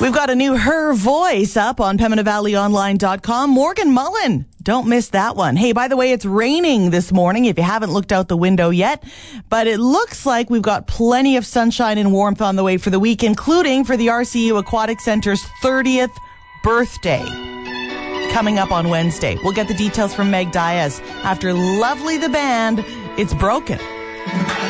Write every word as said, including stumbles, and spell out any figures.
We've got a new Her Voice up on Pembina Valley Online dot com. Morgan Mullen. Don't miss that one. Hey, by the way, it's raining this morning if you haven't looked out the window yet. But it looks like we've got plenty of sunshine and warmth on the way for the week, including for the R C U Aquatic Center's thirtieth birthday coming up on Wednesday. We'll get the details from Meg Diaz after Lovely the Band. It's Broken.